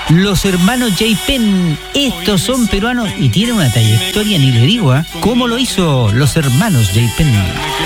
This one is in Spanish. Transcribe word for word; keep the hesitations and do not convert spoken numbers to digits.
Los hermanos J. Penn, estos son peruanos y tienen una trayectoria, ni le digo, ¿eh? ¿Cómo lo hizo los hermanos J. Penn?